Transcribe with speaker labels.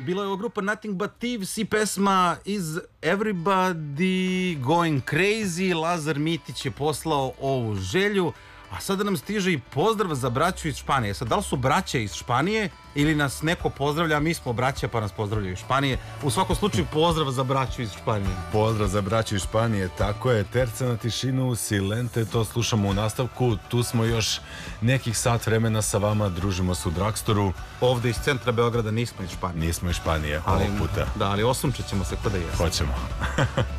Speaker 1: Bila je ova grupa Nothing But Thieves i pesma Is Everybody Going Crazy. Lazar Mitić je poslao ovu želju. A sada nam stiže i pozdrav za braću iz Španije. Sad, da li su braća iz Španije ili nas neko pozdravlja, mi smo braća pa nas pozdravljaju iz Španije. U svakom slučaju pozdrav za braću iz Španije.
Speaker 2: Pozdrav za braću iz Španije, tako je. Terca na tišinu, Silente, to slušamo u nastavku. Tu smo još nekih sat vremena sa vama, družimo se u Drugstoru.
Speaker 1: Ovde iz centra Beograda nismo iz Španije.
Speaker 2: Nismo iz Španije ovog puta.
Speaker 1: Da, ali osunčat ćemo se kod da jesmo.
Speaker 2: Hoćemo.